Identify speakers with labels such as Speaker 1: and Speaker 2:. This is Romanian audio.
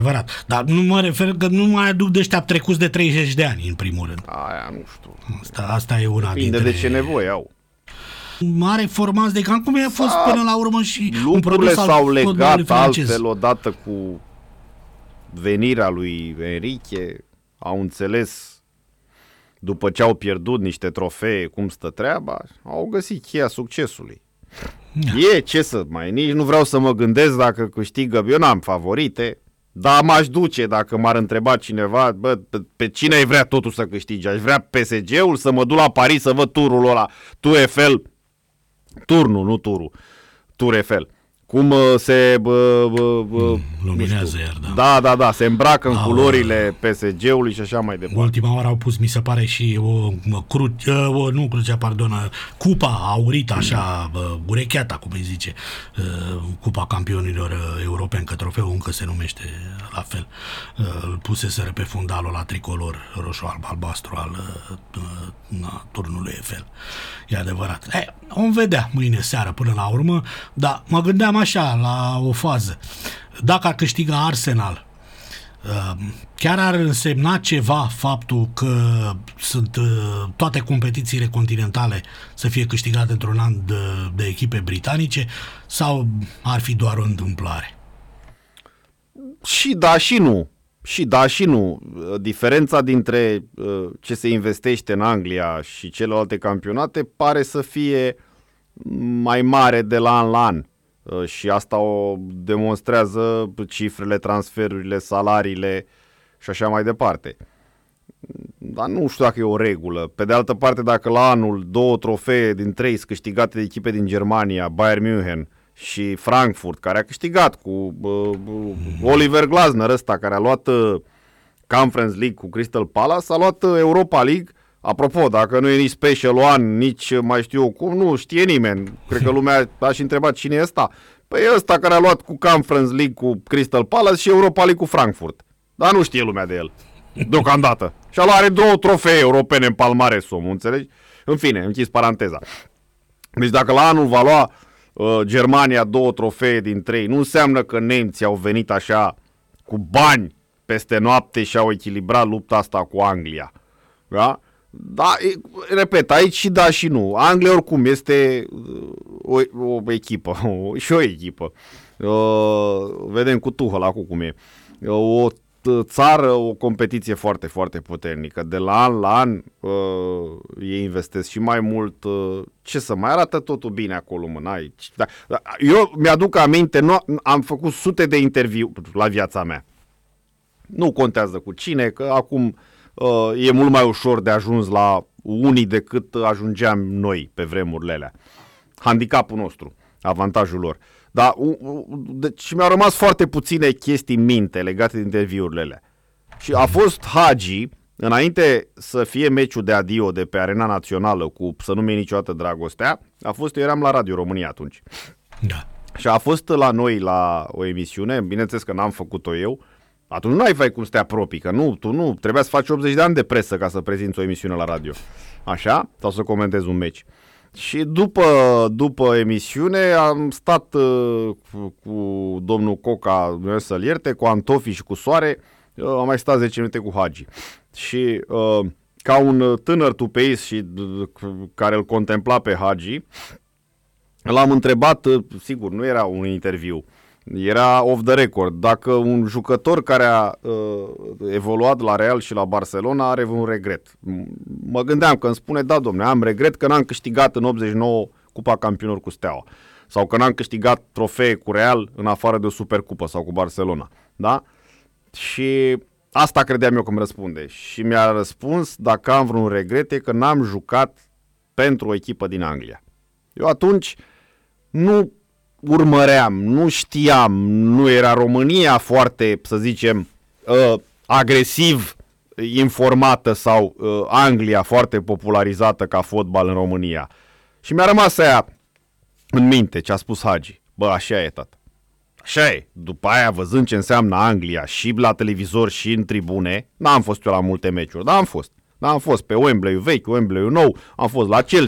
Speaker 1: Adevărat. Dar nu mă refer că nu mai aduc de ăștia trecuți de 30 de ani, în primul rând.
Speaker 2: Aia nu știu.
Speaker 1: Asta e una
Speaker 2: Depinde
Speaker 1: dintre...
Speaker 2: de ce nevoie au.
Speaker 1: Mare formați de cam cum a fost până la urmă și un
Speaker 2: lucrurile
Speaker 1: produs al
Speaker 2: s-au
Speaker 1: fotbalului
Speaker 2: legat
Speaker 1: francez.
Speaker 2: altfel odată cu venirea lui Enrique. Au înțeles, după ce au pierdut niște trofee, cum stă treaba, au găsit cheia succesului. E ce să mai, nici nu vreau să mă gândesc dacă câștigă, eu n-am favorite, dar m-aș duce dacă m-ar întreba cineva, bă, pe cine ai vrea totul să câștige? Aș vrea PSG-ul, să mă duc la Paris să văd turul ăla, Tour Eiffel, turnul, nu turul, Tour Eiffel. Cum se
Speaker 1: luminează iar,
Speaker 2: da, se îmbracă în culorile PSG-ului și așa mai departe.
Speaker 1: Ultima oară au pus, mi se pare, și cupa aurită, așa, urecheata, cum îi zice, cupa campionilor europeni, că trofeul încă se numește la fel. Îl puseseră pe fundalul la tricolor roșu-alb-albastru al turnului Eiffel. E adevărat. Vom vedea mâine seară până la urmă, dar mă gândeam așa, la o fază. Dacă ar câștiga Arsenal, chiar ar însemna ceva faptul că sunt toate competițiile continentale să fie câștigate într-un an de echipe britanice, sau ar fi doar o întâmplare?
Speaker 2: Și da și nu. Și da și nu. Diferența dintre ce se investește în Anglia și celelalte campionate pare să fie mai mare de la an la an. Și asta o demonstrează cifrele, transferurile, salariile și așa mai departe. Dar nu știu dacă e o regulă. Pe de altă parte, dacă la anul 2 trofee din 3 sunt câștigate de echipe din Germania, Bayern München și Frankfurt, care a câștigat cu Oliver Glasner ăsta, care a luat Conference League cu Crystal Palace, a luat Europa League. Apropo, dacă nu e nici Special One, nici mai știu eu cum, nu știe nimeni. Cred că lumea a și întrebat cine e ăsta. Păi e ăsta care a luat cu Conference League cu Crystal Palace și Europa League cu Frankfurt. Dar nu știe lumea de el, deocamdată. Și are 2 trofee europene în palmares, omul, înțelegi? În fine, închis paranteza. Deci dacă la anul va lua Germania 2 trofee din 3, nu înseamnă că nemții au venit așa cu bani peste noapte și au echilibrat lupta asta cu Anglia. Da? Da, repet, aici și da și nu. Anglia oricum este o echipă, și o echipă. Vedem cu Tuchel acum cum e. O țară, o competiție foarte, foarte puternică. De la an la an ei investesc și mai mult. Ce să mai arată totul bine acolo, mă. Eu mi-aduc aminte, am făcut sute de interviuri la viața mea. Nu contează cu cine, că acum e mult mai ușor de ajuns la unii decât ajungeam noi pe vremurile alea. Handicapul nostru, avantajul lor. Dar deci mi-au rămas foarte puține chestii în minte legate de interviurile alea. Și a fost Hagi, înainte să fie meciul de adio de pe Arena Națională cu Să nu-mi niciodată dragostea, eu eram la Radio România atunci.
Speaker 1: Da.
Speaker 2: Și a fost la noi la o emisiune, bineînțeles că n-am făcut-o eu. Atunci nu ai cum să te apropii, că tu trebuia să faci 80 de ani de presă ca să prezinți o emisiune la radio. Așa? Sau să comentezi un meci. Și după emisiune am stat cu domnul Coca, să-l ierte, cu Antofi și cu Soare, am mai stat 10 minute cu Hagi. Și ca un tânăr tupeist și care îl contempla pe Hagi, l-am întrebat, sigur, nu era un interviu, era off the record, dacă un jucător care a evoluat la Real și la Barcelona are un regret. Mă gândeam că îmi spune, da, domne, am regret că n-am câștigat în 89 Cupa Campionilor cu Steaua, sau că n-am câștigat trofee cu Real în afară de o Supercupă sau cu Barcelona. Da? Și asta credeam eu că îmi răspunde. Și mi-a răspuns, dacă am vreun regret, e că n-am jucat pentru o echipă din Anglia. Eu atunci nu urmăream, nu știam, nu era România foarte, să zicem, agresiv informată sau Anglia foarte popularizată ca fotbal în România. Și mi-a rămas aia în minte ce a spus Hagi. Bă, așa e, tată. Așa e. După aia, văzând ce înseamnă Anglia și la televizor și în tribune, n-am fost eu la multe meciuri, dar am fost. Am fost pe Wembley vechi, Wembley nou, am fost la Chelsea,